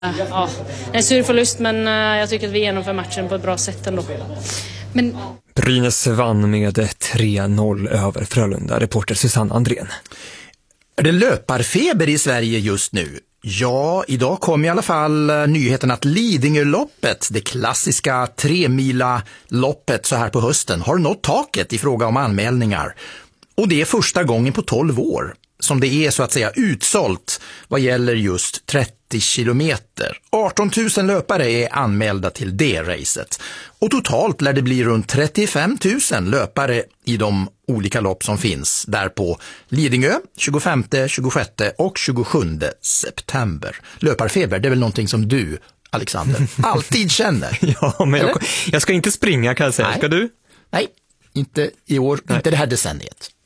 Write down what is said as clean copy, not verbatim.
Ja, en sur förlust, men jag tycker att vi genomför matchen på ett bra sätt ändå. Men Brynäs vann med 3-0 över Frölunda. Reporter Susanne Andrén. Är det löparfeber i Sverige just nu? Ja, idag kom i alla fall nyheten att Lidingöloppet, det klassiska 3-mila-loppet så här på hösten, har nått taket i fråga om anmälningar. Och det är första gången på 12 år som det är så att säga utsålt vad gäller just 30 kilometer. 18 000 löpare är anmälda till det racet. Och totalt lär det bli runt 35 000 löpare i de olika lopp som finns där på Lidingö 25, 26 och 27 september. Löparfeber, det är väl någonting som du, Alexander, alltid känner? Ja, men jag ska inte springa, kan jag säga. Nej. Ska du? Nej, inte i år, inte det här decenniet.